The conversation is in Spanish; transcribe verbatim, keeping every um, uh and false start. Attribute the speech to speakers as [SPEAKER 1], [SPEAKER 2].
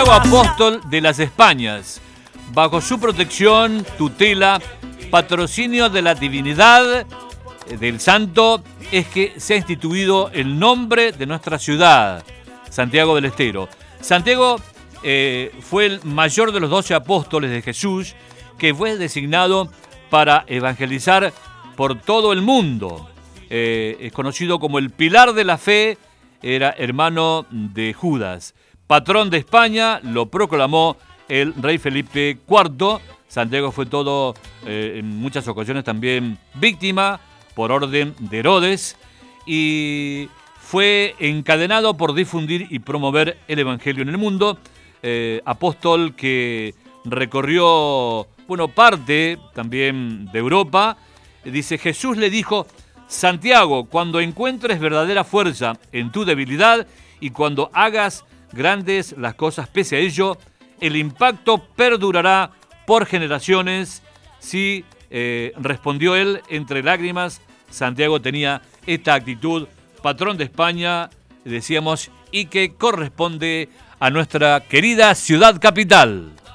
[SPEAKER 1] Santiago Apóstol de las Españas. Bajo su protección, tutela, patrocinio de la divinidad del santo, es que se ha instituido el nombre de nuestra ciudad, Santiago del Estero. Santiago eh, fue el mayor de los doce apóstoles de Jesús, que fue designado para evangelizar por todo el mundo. Eh, es conocido como el pilar de la fe, era hermano de Judas. Patrón de España, lo proclamó el rey Felipe cuarto. Santiago fue todo, eh, en muchas ocasiones también víctima por orden de Herodes, y fue encadenado por difundir y promover el evangelio en el mundo. Eh, apóstol que recorrió, bueno, parte también de Europa. Dice, Jesús le dijo: Santiago, cuando encuentres verdadera fuerza en tu debilidad y cuando hagas grandes las cosas pese a ello, el impacto perdurará por generaciones. Sí, eh, respondió él entre lágrimas. Santiago tenía esta actitud, patrón de España, decíamos, y que corresponde a nuestra querida ciudad capital.